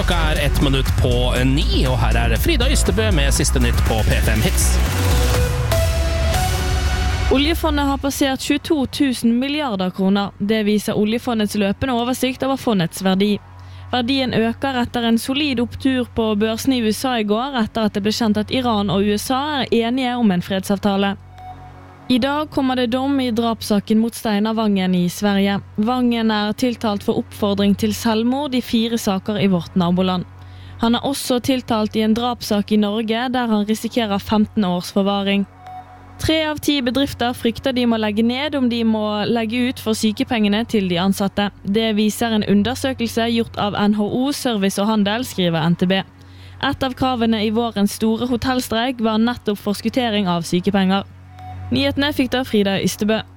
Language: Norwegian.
Klokka 1 minutt på 9, og her Frida Ystebø med siste nytt på P5 Hits. Oljefondet har passert 22 000 milliarder kroner. Det viser oljefondets løpende oversikt over fondets verdi. Verdien øker etter en solid opptur på børsen i USA i går, etter at det ble kjent at Iran og USA enige om en fredsavtale. I dag kommer det dom i drapssaken mot Steinar Vangen i Sverige. Vangen tiltalt for oppfordring til selvmord i 4 saker i vårt naboland. Han også tiltalt i en drapssak i Norge, der han risikerer 15 års forvaring. 3 av 10 bedrifter frykter de må legge ned om de må legge ut for sykepengene til de ansatte. Det viser en undersøkelse gjort av NHO Service og Handel, skriver NTB. Et av kravene i vårens store hotellstreik var nettopp forskuttering av sykepenger. Nyhetene fikk da Frida Ystebø.